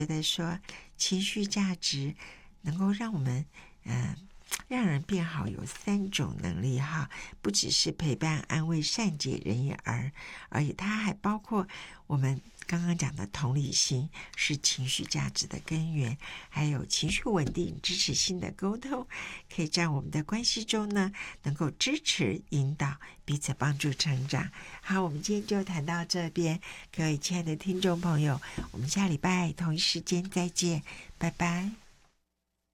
觉得说情绪价值能够让我们让人变好有3种能力哈，不只是陪伴、安慰、善解人意而且它还包括我们刚刚讲的同理心是情绪价值的根源，还有情绪稳定、支持性的沟通，可以在我们的关系中呢，能够支持、引导彼此，帮助成长。好，我们今天就谈到这边，各位亲爱的听众朋友，我们下礼拜同一时间再见，拜拜。